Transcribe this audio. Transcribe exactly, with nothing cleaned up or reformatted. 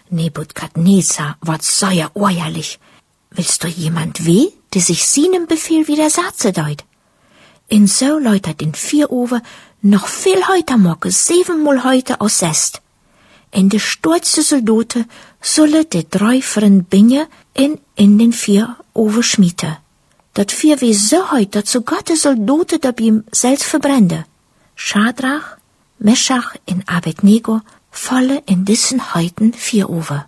Nebukadnezar ward säuer ohrjerlich. Willst du jemand weh, der sich seinem Befehl widersatze deut? In so läutert in vier Uwe noch viel heute morgen, siebenmal heute aus sest. In de stoitste Soldaten sulle de drei Freund binje in in den vier Uwe schmiete. Dat vier wie so heute zu Gotte Soldaten da bim selbst verbrände. Schadrach, Meschach in Abednego falle in diesen heuten vier Uwe.